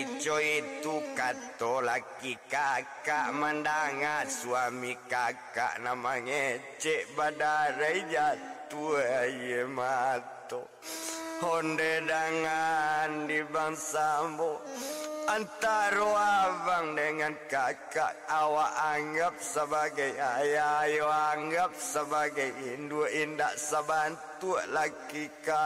ico itu kato laki kakak mandangat suami kakak nama ngecek badarai jatuh aye mato honde dangan di bangsambo antara abang dengan kakak awak anggap sebagai ayah, ayo anggap sebagai induk indak sabantu laki kakak.